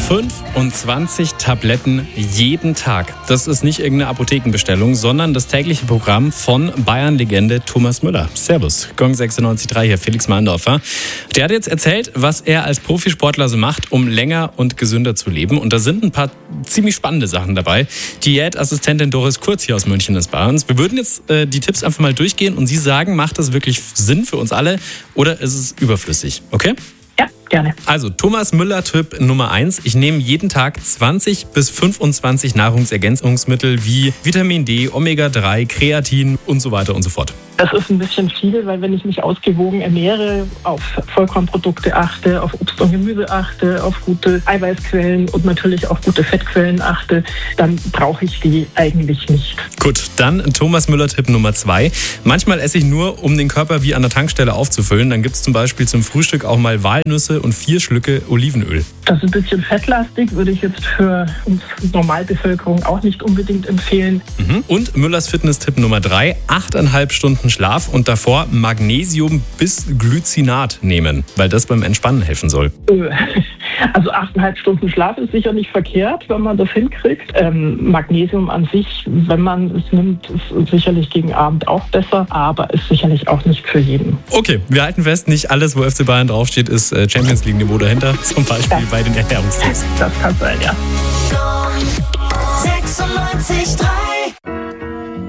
25 Tabletten jeden Tag. Das ist nicht irgendeine Apothekenbestellung, sondern das tägliche Programm von Bayern-Legende Thomas Müller. Servus, Gong 96.3 hier, Felix Mahndorfer. Der hat jetzt erzählt, was er als Profisportler so macht, um länger und gesünder zu leben. Und da sind ein paar ziemlich spannende Sachen dabei. Diätassistentin Doris Kurz hier aus München ist bei uns. Wir würden jetzt die Tipps einfach mal durchgehen und Sie sagen, macht das wirklich Sinn für uns alle oder ist es überflüssig? Okay? Ja, gerne. Also Thomas Müller Tipp Nummer 1. Ich nehme jeden Tag 20 bis 25 Nahrungsergänzungsmittel wie Vitamin D, Omega-3, Kreatin und so weiter und so fort. Das ist ein bisschen viel, weil wenn ich mich ausgewogen ernähre, auf Vollkornprodukte achte, auf Obst und Gemüse achte, auf gute Eiweißquellen und natürlich auch gute Fettquellen achte, dann brauche ich die eigentlich nicht. Gut, dann Thomas Müller Tipp Nummer 2. Manchmal esse ich nur, um den Körper wie an der Tankstelle aufzufüllen. Dann gibt es zum Beispiel zum Frühstück auch mal Walnüsse und 4 Schlücke Olivenöl. Das ist ein bisschen fettlastig, würde ich jetzt für uns Normalbevölkerung auch nicht unbedingt empfehlen. Und Müllers Fitness-Tipp Nummer 3, 8,5 Stunden Schlaf und davor Magnesium bis Glycinat nehmen, weil das beim Entspannen helfen soll. Also 8,5 Stunden Schlaf ist sicher nicht verkehrt, wenn man das hinkriegt. Magnesium an sich, wenn man es nimmt, ist sicherlich gegen Abend auch besser, aber ist sicherlich auch nicht für jeden. Okay, wir halten fest, nicht alles, wo FC Bayern draufsteht, ist Champions League-Niveau dahinter, zum Beispiel bei den Ernährungstipps. Das kann sein, ja. 96.3